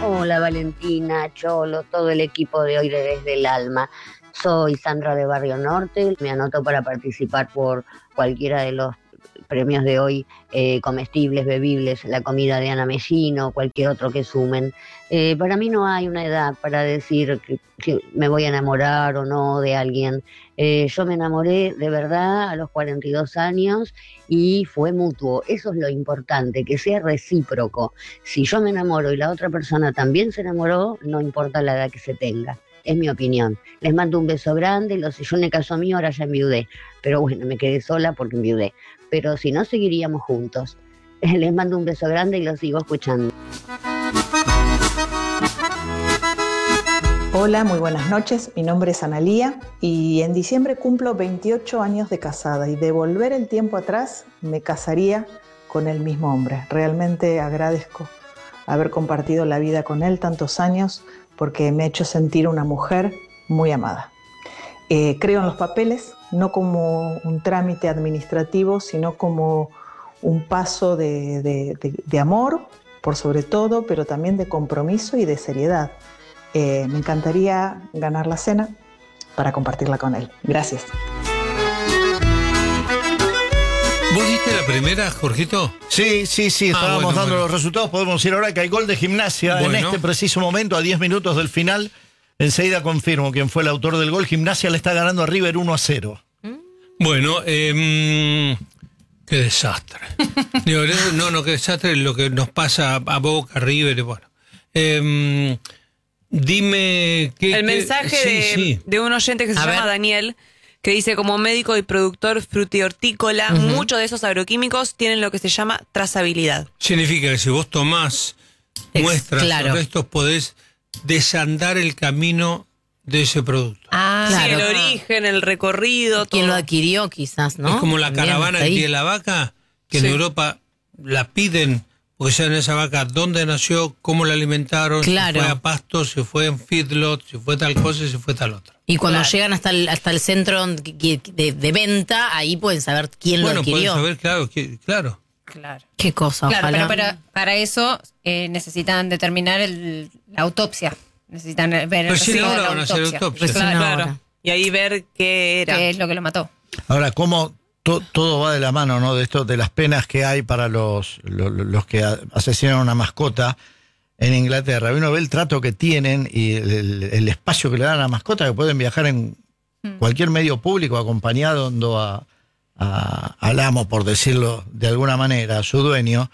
Hola Valentina, Cholo, todo el equipo de hoy de Desde el Alma. Soy Sandra de Barrio Norte, me anoto para participar por cualquiera de los premios de hoy, comestibles, bebibles, la comida de Ana Mellino, cualquier otro que sumen. Para mí no hay una edad para decir que me voy a enamorar o no de alguien. Yo me enamoré de verdad a los 42 años y fue mutuo. Eso es lo importante, que sea recíproco. Si yo me enamoro y la otra persona también se enamoró, no importa la edad que se tenga. Es mi opinión. Les mando un beso grande. Yo en el caso mío ahora ya enviudé. Pero bueno, me quedé sola porque enviudé. Pero si no, seguiríamos juntos. Les mando un beso grande y los sigo escuchando. Hola, muy buenas noches. Mi nombre es Analía y en diciembre cumplo 28 años de casada y de volver el tiempo atrás me casaría con el mismo hombre. Realmente agradezco haber compartido la vida con él tantos años porque me ha hecho sentir una mujer muy amada. Creo en los papeles, no como un trámite administrativo, sino como un paso de amor, por sobre todo, pero también de compromiso y de seriedad. Me encantaría ganar la cena para compartirla con él. Gracias. ¿Vos diste la primera, Jorgito? Sí, estábamos dando los resultados. Podemos ir ahora que hay gol de Gimnasia en este preciso momento, a 10 minutos del final. Enseguida confirmo quién fue el autor del gol. Gimnasia le está ganando a River 1-0. Bueno, qué desastre. Digo, qué desastre lo que nos pasa a Boca, River, bueno. Dime qué... El mensaje de un oyente que se llama Daniel, que dice: como médico y productor frutihortícola, muchos de esos agroquímicos tienen lo que se llama trazabilidad. Significa que si vos tomás muestras o restos, podés desandar el camino de ese producto. Sí, el origen, el recorrido, todo. Quien lo adquirió quizás, ¿no? Es como la También caravana del pie de la vaca, que en Europa la piden, porque saben esa vaca dónde nació, cómo la alimentaron, si fue a pasto, si fue en feedlot, si fue tal cosa y si fue tal otra. Y cuando llegan hasta el centro de venta, ahí pueden saber quién lo adquirió. Pueden saber, claro. Qué cosa, ojalá. Pero para eso necesitan determinar la autopsia. Necesitan ver el recibo de la van a hacer autopsia. Claro. Y ahí ver qué era. ¿Qué es lo que lo mató? Ahora, ¿cómo todo va de la mano, ¿no? De esto, de las penas que hay para los que asesinan a una mascota en Inglaterra. Uno ve el trato que tienen y el espacio que le dan a la mascota, que pueden viajar en cualquier medio público acompañando al amo, por decirlo de alguna manera, a su dueño,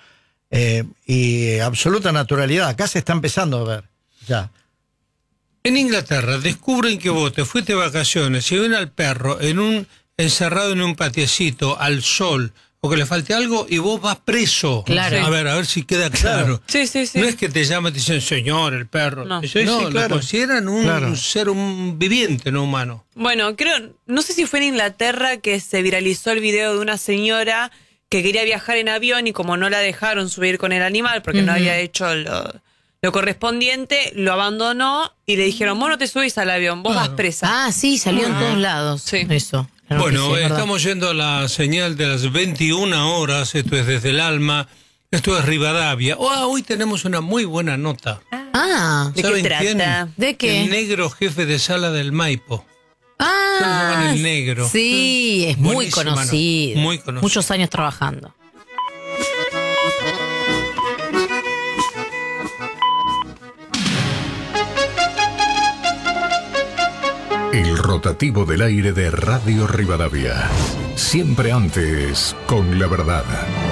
y absoluta naturalidad. Acá se está empezando a ver ya. En Inglaterra descubren que vos te fuiste de vacaciones y ven al perro encerrado en un patiecito al sol, o que le falte algo, y vos vas preso. Claro. A ver si queda claro. Sí. No es que te llaman y te dicen, señor, el perro. No. Lo consideran un ser viviente, no humano. Bueno, no sé si fue en Inglaterra que se viralizó el video de una señora que quería viajar en avión y como no la dejaron subir con el animal porque no había hecho lo correspondiente, lo abandonó y le dijeron: vos no te subís al avión, vos vas presa. Sí, salió en todos lados. Sí. Eso. Bueno, estamos yendo a la señal de las 21 horas. Esto es Desde el Alma. Esto es Rivadavia. Hoy tenemos una muy buena nota. ¿De qué trata? ¿Quién? ¿De qué? El negro jefe de sala del Maipo. Se lo llaman el negro. Sí, es muy conocido. Muy conocido. Muchos años trabajando. El rotativo del aire de Radio Rivadavia. Siempre antes con la verdad.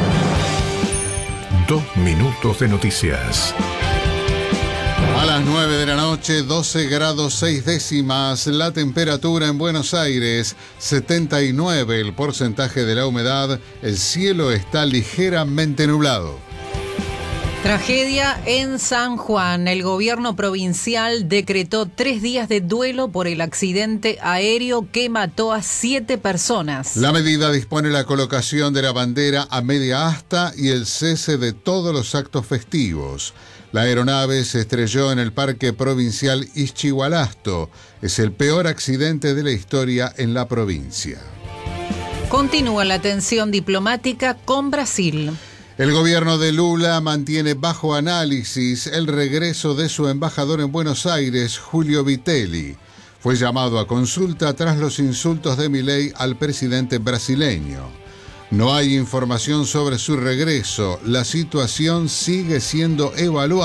2 minutos de noticias. A las 9 de la noche, 12 grados 6 décimas, la temperatura en Buenos Aires, 79 el porcentaje de la humedad, el cielo está ligeramente nublado. Tragedia en San Juan. El gobierno provincial decretó 3 días de duelo por el accidente aéreo que mató a 7 personas. La medida dispone la colocación de la bandera a media asta y el cese de todos los actos festivos. La aeronave se estrelló en el Parque Provincial Ischigualasto. Es el peor accidente de la historia en la provincia. Continúa la tensión diplomática con Brasil. El gobierno de Lula mantiene bajo análisis el regreso de su embajador en Buenos Aires, Julio Vitelli. Fue llamado a consulta tras los insultos de Milei al presidente brasileño. No hay información sobre su regreso. La situación sigue siendo evaluada.